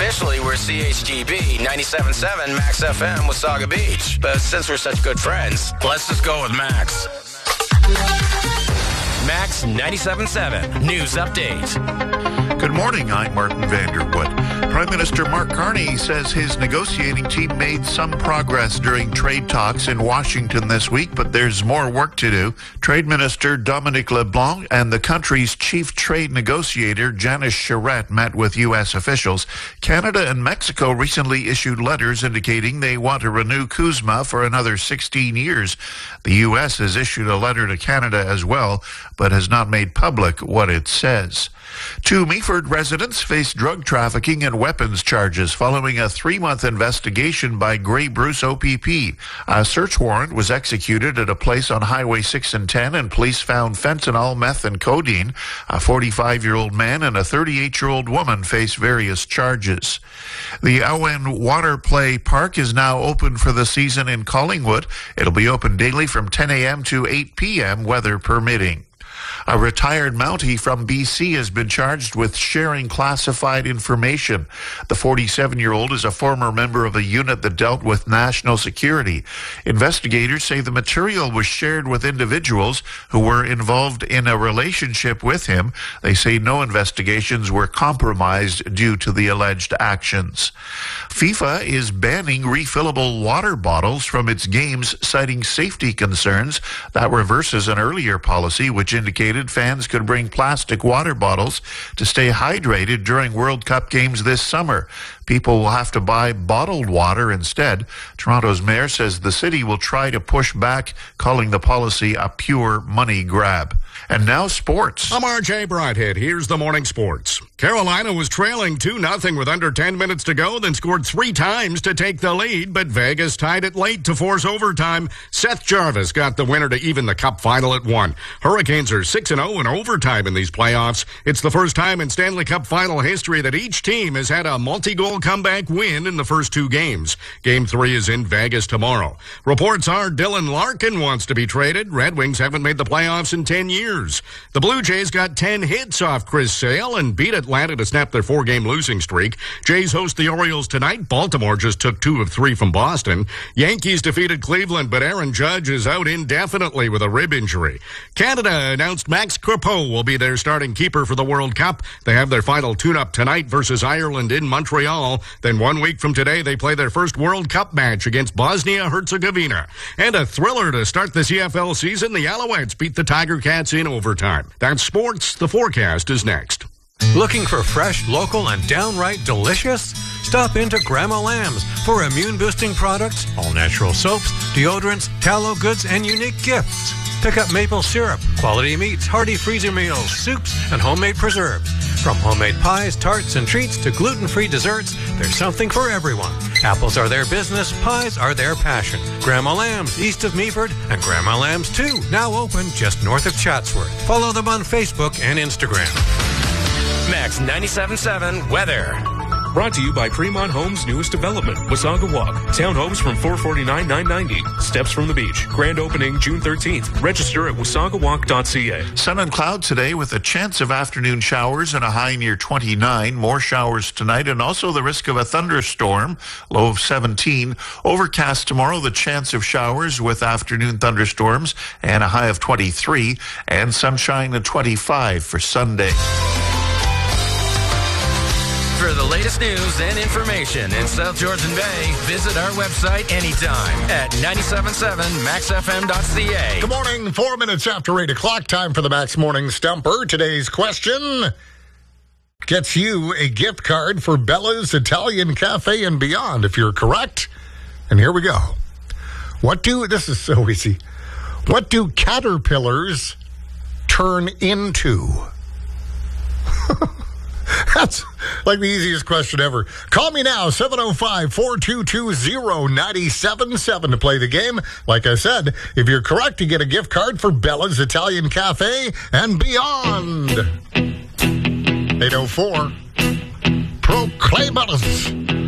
Officially, we're CHGB 97.7 Max FM Wasaga Beach. But since we're such good friends, let's just go with Max. Max 97.7 News Update. Good morning, I'm Martin Vanderwood. Prime Minister Mark Carney says his negotiating team made some progress during trade talks in Washington this week, but there's more work to do. Trade Minister Dominic LeBlanc and the country's chief trade negotiator, Janice Charette, met with U.S. officials. Canada and Mexico recently issued letters indicating they want to renew CUSMA for another 16 years. The U.S. has issued a letter to Canada as well, but has not made public what it says. 2 Meaford residents face drug trafficking and weapons charges following a 3-month investigation by Grey Bruce OPP. A search warrant was executed at a place on Highway 6 and 10, and police found fentanyl, meth, and codeine. A 45-year-old man and a 38-year-old woman face various charges. The Owen Water Play Park is now open for the season in Collingwood. It'll be open daily from 10 a.m. to 8 p.m., weather permitting. A retired Mountie from BC has been charged with sharing classified information. The 47-year-old is a former member of a unit that dealt with national security. Investigators say the material was shared with individuals who were involved in a relationship with him. They say no investigations were compromised due to the alleged actions. FIFA is banning refillable water bottles from its games, citing safety concerns. That reverses an earlier policy which indicated fans could bring plastic water bottles to stay hydrated during World Cup games this summer. People will have to buy bottled water instead. Toronto's mayor says the city will try to push back, calling the policy a pure money grab. And now sports. I'm RJ Broadhead. Here's the morning sports. Carolina was trailing 2-0 with under 10 minutes to go, then scored 3 times to take the lead, but Vegas tied it late to force overtime. Seth Jarvis got the winner to even the Cup final at 1. Hurricanes are 6-0 in overtime in these playoffs. It's the first time in Stanley Cup final history that each team has had a multi-goal comeback win in the first 2 games. Game 3 is in Vegas tomorrow. Reports are Dylan Larkin wants to be traded. Red Wings haven't made the playoffs in 10 years. The Blue Jays got 10 hits off Chris Sale and beat Atlanta to snap their 4-game losing streak. Jays host the Orioles tonight. Baltimore just took 2 of 3 from Boston. Yankees defeated Cleveland, but Aaron Judge is out indefinitely with a rib injury. Canada announced Max Crepeau will be their starting keeper for the World Cup. They have their final tune-up tonight versus Ireland in Montreal. Then 1 week from today, they play their first World Cup match against Bosnia-Herzegovina. And a thriller to start the CFL season, the Alouettes beat the Tiger Cats in overtime. That's sports. The forecast is next. Looking for fresh, local, and downright delicious? Stop into Grandma Lamb's for immune-boosting products, all-natural soaps, deodorants, tallow goods, and unique gifts. Pick up maple syrup, quality meats, hearty freezer meals, soups, and homemade preserves. From homemade pies, tarts, and treats to gluten-free desserts, there's something for everyone. Apples are their business, pies are their passion. Grandma Lamb's, east of Meaford, and Grandma Lamb's 2, now open just north of Chatsworth. Follow them on Facebook and Instagram. Max 97.7 Weather. Brought to you by Fremont Homes' newest development, Wasaga Walk. Townhomes from $449,990. Steps from the beach. Grand opening June 13th. Register at wasagawalk.ca. Sun and clouds today with a chance of afternoon showers and a high near 29. More showers tonight and also the risk of a thunderstorm, low of 17. Overcast tomorrow, the chance of showers with afternoon thunderstorms and a high of 23. And sunshine at 25 for Sunday. For the latest news and information in South Georgian Bay, visit our website anytime at 977maxfm.ca. Good morning, 4 minutes after 8 o'clock, time for the Max Morning Stumper. Today's question gets you a gift card for Bella's Italian Cafe and Beyond, if you're correct. And here we go. This is so easy. What do caterpillars turn into? That's like the easiest question ever. Call me now, 705-422-0977 to play the game. Like I said, if you're correct, you get a gift card for Bella's Italian Cafe and Beyond. 804. Proclaimers.